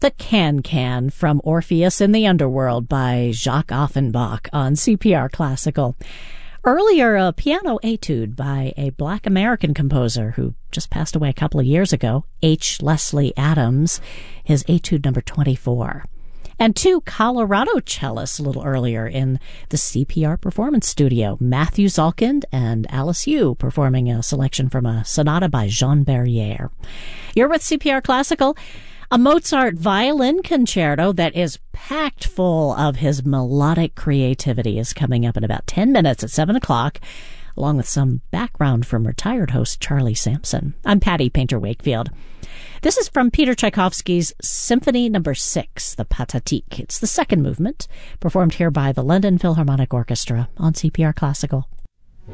The Can-Can from Orpheus in the Underworld by Jacques Offenbach on CPR Classical. Earlier, a piano etude by a Black American composer who just passed away a couple of years ago, H. Leslie Adams, his etude number 24. And two Colorado cellists a little earlier in the CPR Performance Studio, Matthew Zalkind and Alice Yu, performing a selection from a sonata by Jean Berrier. You're with CPR Classical. A Mozart violin concerto that is packed full of his melodic creativity is coming up in about 10 minutes at 7 o'clock, along with some background from retired host Charlie Sampson. I'm Patty Painter-Wakefield. This is from Peter Tchaikovsky's Symphony No. 6, the Pathétique. It's the second movement, performed here by the London Philharmonic Orchestra on CPR Classical.